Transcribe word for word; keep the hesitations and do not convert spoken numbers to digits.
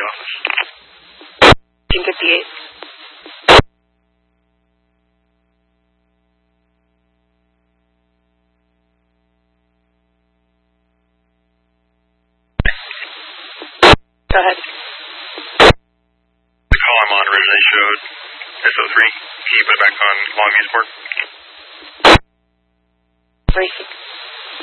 office. fifteen fifty-eight. Go ahead. The call I'm on originally showed S O three. Can you put it back on Longview Sport?